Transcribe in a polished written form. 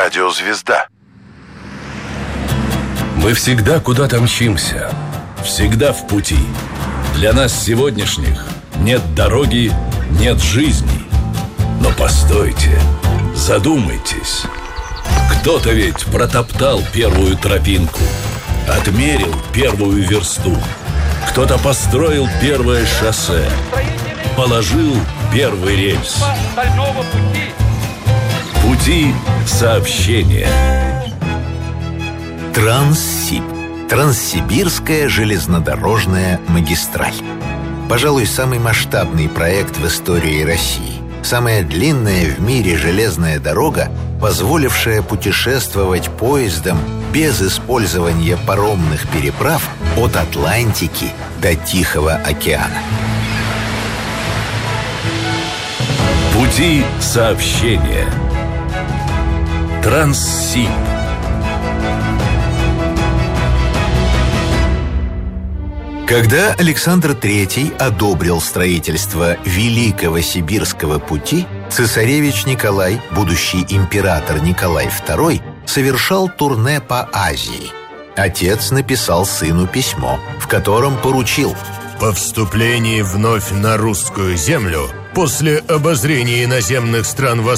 Радиозвезда. Мы всегда куда-то мчимся, всегда в пути. Для нас сегодняшних нет дороги, нет жизни. Но постойте, задумайтесь. Кто-то ведь протоптал первую тропинку, отмерил первую версту. Кто-то построил первое шоссе, положил первый рельс. Пути сообщения. Транссиб. Транссибирская железнодорожная магистраль. Пожалуй, самый масштабный проект в истории России. Самая длинная в мире железная дорога, позволившая путешествовать поездом без использования паромных переправ от Атлантики до Тихого океана. Пути сообщения. Транссиб. Когда Александр III одобрил строительство Великого Сибирского пути, цесаревич Николай, будущий император Николай II, совершал турне по Азии. Отец написал сыну письмо, в котором поручил: по вступлении вновь на русскую землю, после обозрения иноземных стран